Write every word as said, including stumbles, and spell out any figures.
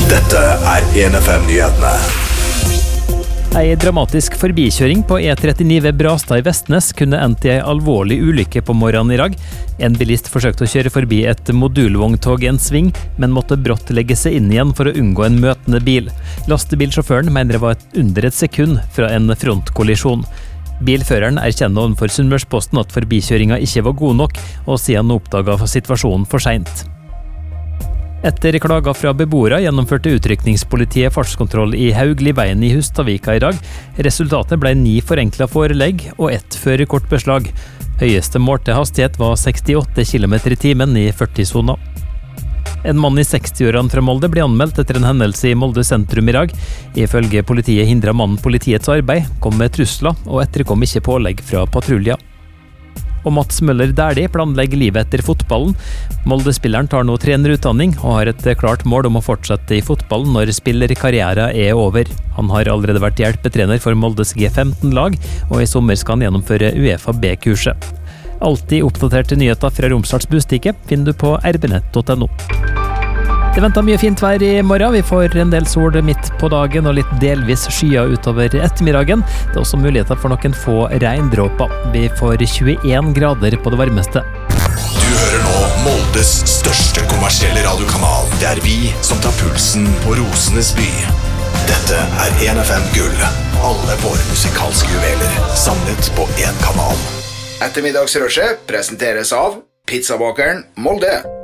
Dette er en F M-nyhetene. En dramatisk forbikjøring på E trettini ved Brastad i Vestnes kunne endt i en alvorlig ulykke på morgenen i dag. En bilist forsøkte å kjøre forbi et modulvogntog i en sving, men måtte brått legge seg inn igjen for å unngå en møtende bil. Lastebilsjåføren mener det var et under et sekund fra en frontkollisjon. Bilføreren erkjenner overfor Sunnmørsposten at forbikjøringa ikke var god nok, og sier han oppdaget situasjonen for sent. Etter klager fra beboere gjennomførte utrykningspolitiet fartskontroll i Haugliveien i Hustadvika i dag. Resultatet ble ni forenklet forelegg og ett førerkortbeslag. Høyeste målte hastighet var sekstiåtte kilometer i timen i førti-sona. En mann i seksti-årene fra Molde ble anmeldt etter en hendelse i Molde sentrum i dag. Ifølge politiet hindret mannen politiets arbeid, kom med trusler og etterkom ikke pålegg fra patruljer. Og Mats Møller Dæhlie planlegger livet etter fotballen. Molde-spilleren tar nå trenerutdanning og har et klart mål om å fortsette i fotballen når spillerkarrieren er over. Han har allerede vært hjelpetrener for Moldes G femten-lag, og i sommer skal han gjennomføre UEFA B-kurset. Alltid oppdaterte nyheter fra Romsdals Budstikke finner du på r b nett punktum no. Det venter mye fint vær i morgen. Vi får en del sol midt på dagen og litt delvis skyer utover ettermiddagen. Det er også muligheter for noen få regndråper. Vi får tjueen grader på det varmeste. Du hører nå Moldes største kommersielle radiokanal. Det er vi som tar pulsen på Rosenes by. Dette er en F M Gull. Alle våre musikalske juveler samlet på en kanal. Ettermiddagsrushet presenteres av Pizzabakeren Molde.